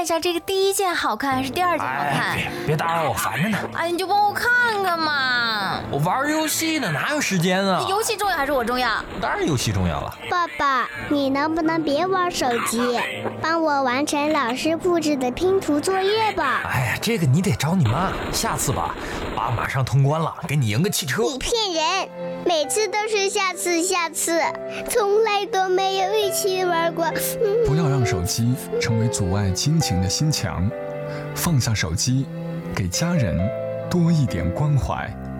一下这个第一件好看还是第二件好看？ 别打扰我，烦着呢。 你就帮我看看嘛。 我玩游戏呢，哪有时间啊？ 游戏重要还是我重要？ 当然游戏重要了。 爸爸，你能不能别玩手机，帮我完成老师布置的拼图作业吧？ 这个你得找你妈，下次吧。爸马上通关了，给你赢个汽车。 你骗人，每次都是下次，从来都没有一起玩过。 不要让手机成为阻碍亲情的心墙，放下手机，给家人多一点关怀。